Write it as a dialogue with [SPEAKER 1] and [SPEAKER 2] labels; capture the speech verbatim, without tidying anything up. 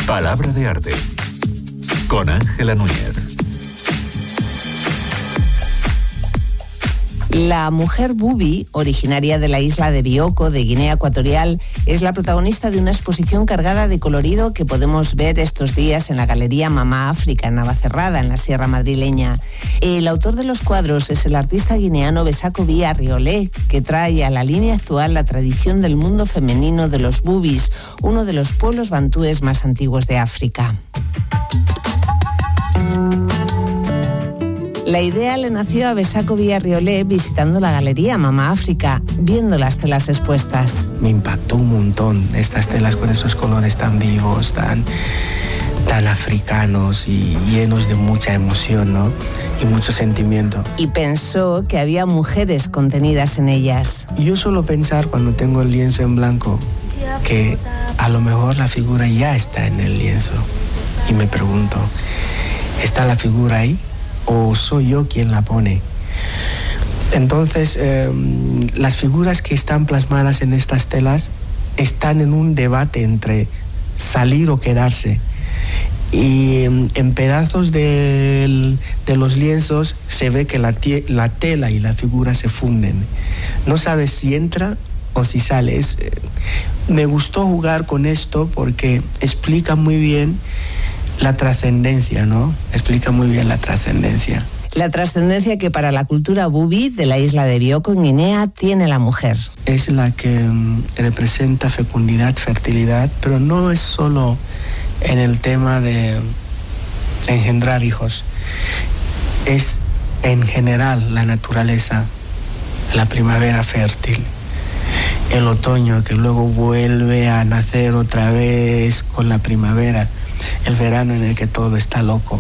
[SPEAKER 1] Palabra de arte con Ángela Núñez.
[SPEAKER 2] La mujer Bubi, originaria de la isla de Bioko, de Guinea Ecuatorial, es la protagonista de una exposición cargada de colorido que podemos ver estos días en la Galería Mamá África, en Navacerrada, en la Sierra Madrileña. El autor de los cuadros es el artista guineano Besako Bi Arriolé, que trae a la línea actual la tradición del mundo femenino de los Bubis, uno de los pueblos bantúes más antiguos de África. La idea le nació a Besako Bi Arriolé visitando la Galería Mamá África, viendo las telas expuestas.
[SPEAKER 3] Me impactó un montón estas telas con esos colores tan vivos, tan, tan africanos y llenos de mucha emoción, ¿no? Y mucho sentimiento.
[SPEAKER 2] Y pensó que había mujeres contenidas en ellas.
[SPEAKER 3] Yo suelo pensar cuando tengo el lienzo en blanco que a lo mejor la figura ya está en el lienzo. Y me pregunto, ¿está la figura ahí? ¿O soy yo quien la pone? Entonces, eh, las figuras que están plasmadas en estas telas están en un debate entre salir o quedarse. Y en pedazos de, de los lienzos se ve que la, tie, la tela y la figura se funden. No sabes si entra o si sale. Es, eh, me gustó jugar con esto porque explica muy bien la trascendencia, ¿no? Explica muy bien la trascendencia.
[SPEAKER 2] La trascendencia que para la cultura Bubi de la isla de Bioko, en Guinea, tiene la mujer.
[SPEAKER 3] Es la que um, representa fecundidad, fertilidad, pero no es solo en el tema de engendrar hijos. Es en general la naturaleza, la primavera fértil, el otoño que luego vuelve a nacer otra vez con la primavera, el verano en el que todo está loco.